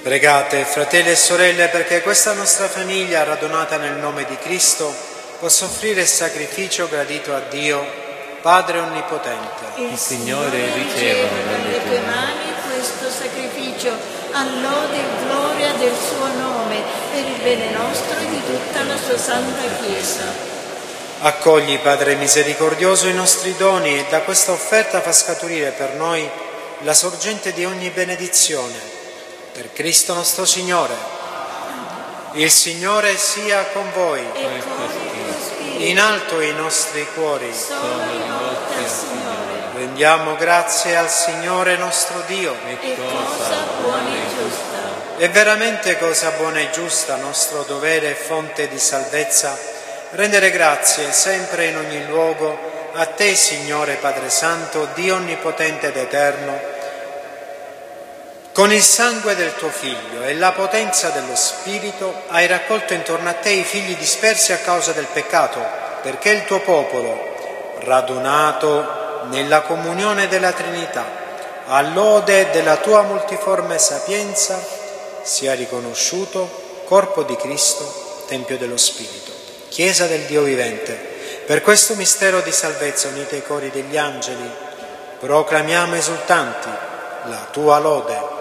Pregate, fratelli e sorelle, perché questa nostra famiglia, radunata nel nome di Cristo, possa offrire il sacrificio gradito a Dio, Padre Onnipotente. Il Signore riceva dalle tue mani questo sacrificio, a lode e gloria del suo nome, per il bene nostro e di tutta la sua Santa Chiesa. Accogli, Padre misericordioso, i nostri doni e da questa offerta fa scaturire per noi la sorgente di ogni benedizione. Per Cristo nostro Signore. Il Signore sia con voi. E con il tuo spirito. In alto i nostri cuori. Sono rivolti al Signore. Rendiamo grazie al Signore nostro Dio. E cosa buona e giusta. È veramente cosa buona e giusta, nostro dovere e fonte di salvezza, rendere grazie sempre in ogni luogo a Te, Signore Padre Santo, Dio Onnipotente ed Eterno, con il sangue del Tuo Figlio e la potenza dello Spirito hai raccolto intorno a Te i figli dispersi a causa del peccato, perché il Tuo popolo, radunato nella comunione della Trinità, a lode della Tua multiforme sapienza, sia riconosciuto corpo di Cristo, Tempio dello Spirito, Chiesa del Dio vivente. Per questo mistero di salvezza, unite ai cori degli angeli, proclamiamo esultanti la Tua lode.